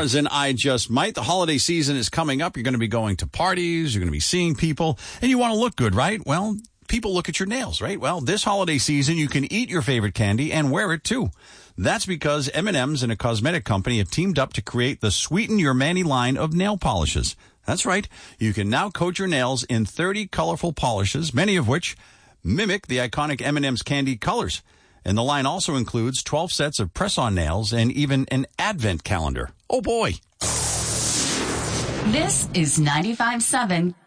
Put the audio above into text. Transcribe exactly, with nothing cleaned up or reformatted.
Mars and I Just Might. The holiday season is coming up. You're going to be going to parties. You're going to be seeing people. And you want to look good, right? Well, people look at your nails, right? Well, this holiday season, you can eat your favorite candy and wear it, too. That's because M and M's and a cosmetic company have teamed up to create the Sweeten Your Manny line of nail polishes. That's right. You can now coat your nails in thirty colorful polishes, many of which mimic the iconic M and M's candy colors. And the line also includes twelve sets of press-on nails and even an advent calendar. Oh, boy. This is ninety-five point seven